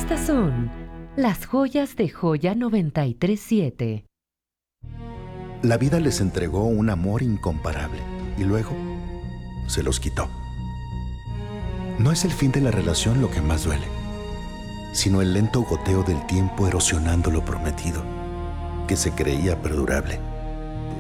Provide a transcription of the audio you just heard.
Estas son las joyas de Joya 937. La vida les entregó un amor incomparable y luego se los quitó. No es el fin de la relación lo que más duele, sino el lento goteo del tiempo erosionando lo prometido, que se creía perdurable.